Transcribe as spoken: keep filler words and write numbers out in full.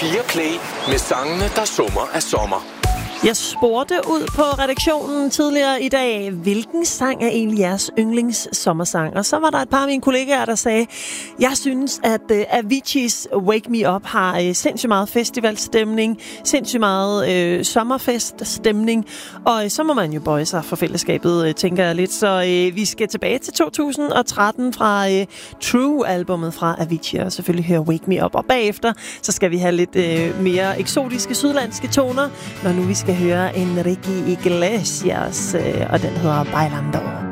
P fire Play med sangene, der summer af sommer. Jeg spurgte ud på redaktionen tidligere i dag, hvilken sang er egentlig jeres yndlings sommersang? Og så var der et par af mine kollegaer, der sagde, jeg synes, at uh, Avicii's Wake Me Up har uh, sindssygt meget festivalstemning, sindssygt meget uh, sommerfeststemning, og uh, så må man jo bøje sig for fællesskabet, uh, tænker jeg lidt. Så uh, vi skal tilbage til to tusind og tretten fra uh, True-albummet fra Avicii, og selvfølgelig høre Wake Me Up. Og bagefter, så skal vi have lidt uh, mere eksotiske sydlandske toner, når nu vi skal høre Enrique Iglesias, øh, og den hedder Bailando.